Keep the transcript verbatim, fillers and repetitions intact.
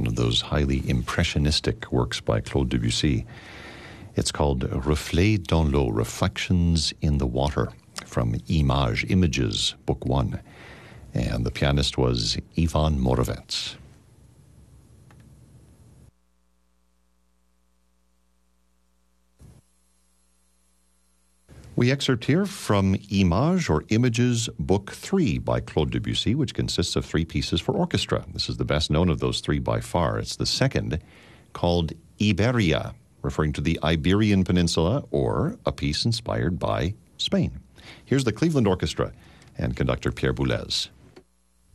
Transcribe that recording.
one of those highly impressionistic works by Claude Debussy. It's called Reflets dans l'eau, Reflections in the Water, from Images, Images, Book One. And the pianist was Ivan Moravec. We excerpt here from Images or Images, Book Three by Claude Debussy, which consists of three pieces for orchestra. This is the best known of those three by far. It's the second, called Iberia, referring to the Iberian Peninsula, or a piece inspired by Spain. Here's the Cleveland Orchestra and conductor Pierre Boulez.